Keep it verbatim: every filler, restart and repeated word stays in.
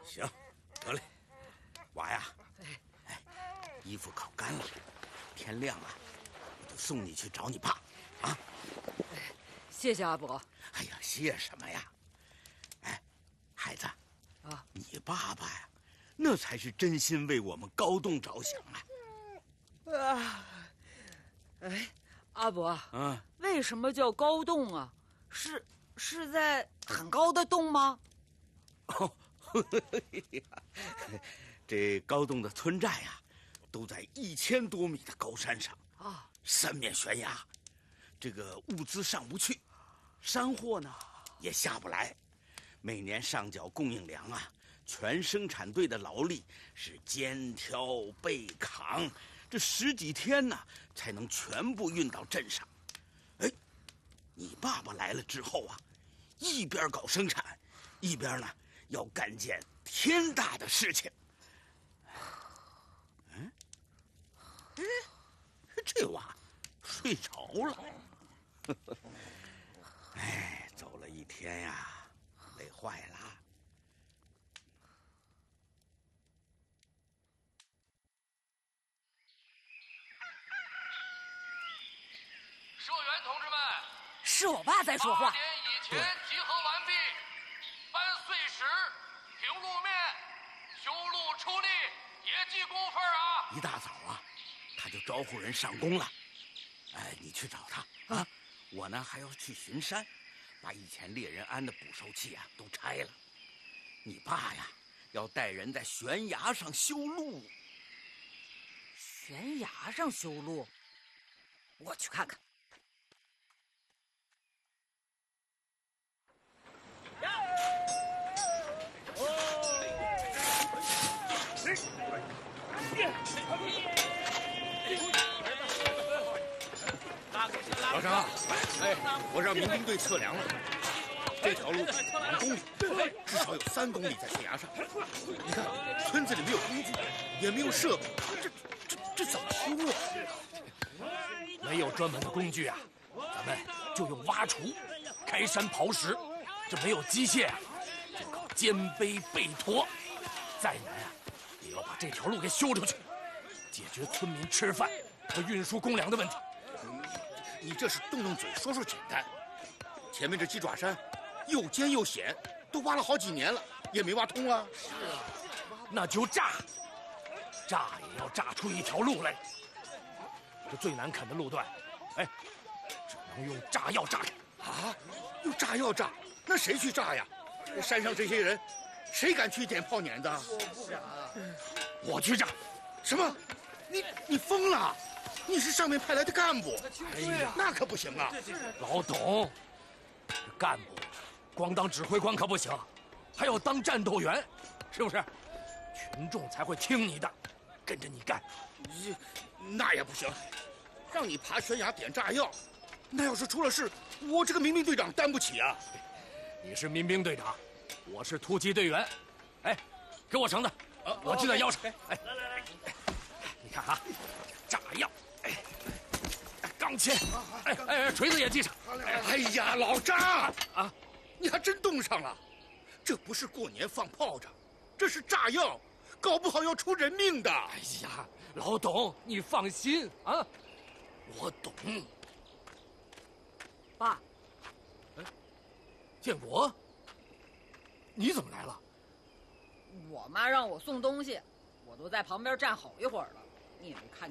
行，得嘞，娃呀，哎，衣服烤干了，天亮了，我就送你去找你爸，啊！ 谢谢阿伯。 哎呀，谢什么呀？哎，孩子，啊，你爸爸呀，那才是真心为我们高栋着想啊！ 啊，哎，阿伯， 嗯， 为什么叫高洞啊？是是在很高的洞吗？ 哦，呵呵这高洞的村寨呀，都在一千多米的高山上啊，三面悬崖，这个物资上不去，山货呢也下不来，每年上缴供应粮啊，全生产队的劳力是肩挑背扛，这十几天呢才能全部运到镇上。哎，你爸爸来了之后啊，一边搞生产，一边呢要干件天大的事情。嗯，哎，这娃睡着了。哎，走了一天呀，累坏了。 社员同志们， 是我爸在说话。 八点以前集合完毕，搬碎石、平路面、修路出力，别记工分啊！ 一大早啊，他就招呼人上工了。哎，你去找他啊！我呢还要去巡山，把以前猎人安的捕兽器啊都拆了。你爸呀，要带人在悬崖上修路。 悬崖上修路，我去看看。 老张，哎，我让民兵队测量了，这条路两公里，至少有三公里在悬崖上。你看，村子里没有工具，也没有设备，这这这怎么修啊？ 没有专门的工具啊，咱们就用挖锄、开山刨石。这没有机械啊，就靠肩背背驮。再难啊，也要把这条路给修出去，解决村民吃饭和运输公粮的问题。 你这是动动嘴说说简单，前面这鸡爪山又尖又险，都挖了好几年了，也没挖通啊。 是啊，那就炸，炸也要炸出一条路来。这最难啃的路段，哎，只能用炸药炸开。 啊，用炸药炸？那谁去炸呀？山上这些人，谁敢去点炮碾子？ 我不敢，我去炸。 什么？你你疯了？你是上面派来的干部， 哎呀， 那可不行啊！ 老董，干部光当指挥官可不行，还要当战斗员，是不是？群众才会听你的，跟着你干。 你那也不行，让你爬悬崖点炸药，那要是出了事，我这个民兵队长担不起啊！ 你是民兵队长，我是突击队员。哎，给我绳子，我系在腰上。哎，来来来，你看啊，炸药。哎，钢钎，哎哎，锤子也系上。 哎呀，老张啊，你还真冻上了！这不是过年放炮仗，这是炸药，搞不好要出人命的。 哎呀，老董，你放心啊，我懂。 爸， 哎，建国，你怎么来了？ 我妈让我送东西，我都在旁边站好一会儿了，你也没看见。